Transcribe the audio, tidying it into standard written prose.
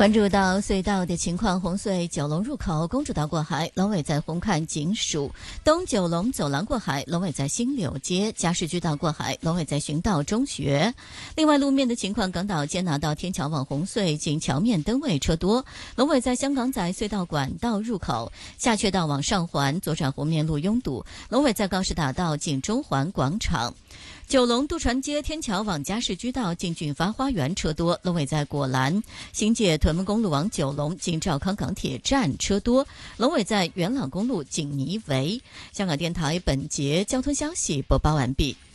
关注到隧道的情况，红隧九龙入口公主道过海，龙尾在红磡警署；东九龙走廊过海，龙尾在新柳街；嘉士居道过海，龙尾在循道中学。另外路面的情况，港岛接拿到天桥往红隧近桥面灯位车多，龙尾在香港仔隧道管道入口；下阙道往上环左转湖面路拥堵，龙尾在高士大道近中环广场。九龙渡船街天桥往嘉士居道近俊发花园车多，龙尾在果栏；新界屯门公路往九龙近兆康港铁站车多，龙尾在元朗公路近泥围。香港电台本节交通消息播报完毕。